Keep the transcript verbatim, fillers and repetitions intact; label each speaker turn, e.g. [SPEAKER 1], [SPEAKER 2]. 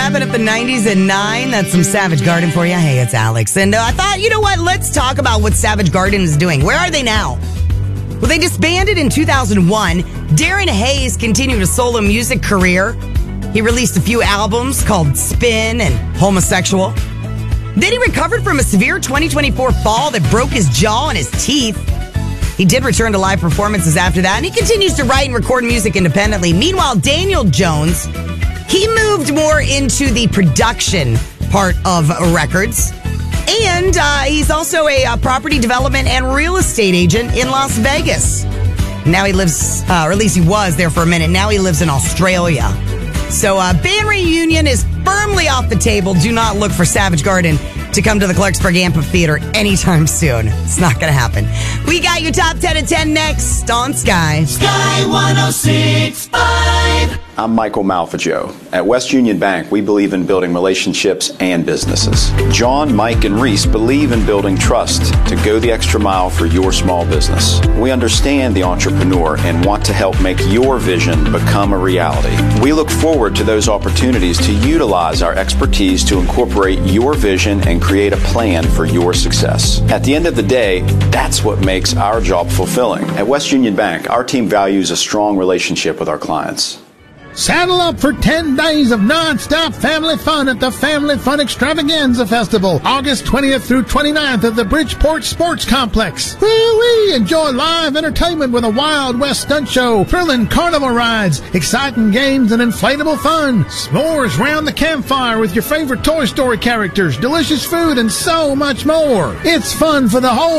[SPEAKER 1] Wrapping up the nineties at nine. That's some Savage Garden for you. Hey, it's Alex. And uh, I thought, you know what? Let's talk about what Savage Garden is doing. Where are they now? Well, they disbanded in two thousand one. Darren Hayes continued a solo music career. He released a few albums called Spin and Homosexual. Then he recovered from a severe twenty twenty-four fall that broke his jaw and his teeth. He did return to live performances after that, and he continues to write and record music independently. Meanwhile, Daniel Jones, he moved more into the production part of records. And uh, he's also a uh, property development and real estate agent in Las Vegas. Now he lives, uh, or at least he was there for a minute. Now he lives in Australia. So uh, band reunion is firmly off the table. Do not look for Savage Garden to come to the Clarksburg Amphitheater anytime soon. It's not going to happen. We got your top ten at ten next on Sky.
[SPEAKER 2] Sky one oh six point five.
[SPEAKER 3] I'm Michael Malfaggio. At West Union Bank, we believe in building relationships and businesses. John, Mike, and Reese believe in building trust to go the extra mile for your small business. We understand the entrepreneur and want to help make your vision become a reality. We look forward to those opportunities to utilize our expertise to incorporate your vision and create a plan for your success. At the end of the day, that's what makes our job fulfilling. At West Union Bank, our team values a strong relationship with our clients.
[SPEAKER 4] Saddle up for ten days of non-stop family fun at the Family Fun Extravaganza Festival, August twentieth through twenty-ninth at the Bridgeport Sports Complex. Woo-wee! Enjoy live entertainment with a Wild West stunt show, thrilling carnival rides, exciting games, and inflatable fun. S'mores round the campfire with your favorite Toy Story characters, delicious food, and so much more. It's fun for the whole